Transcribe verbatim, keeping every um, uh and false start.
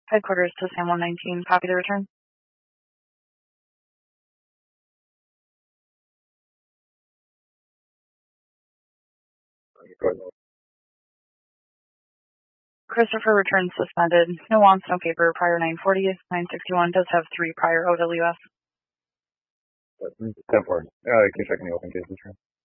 Headquarters to Sam one nineteen. Copy the return. Christopher returns suspended. No wants, no paper. Prior nine forty. nine sixty-one does have three prior O W S. ten four. Uh, can you check any open cases here?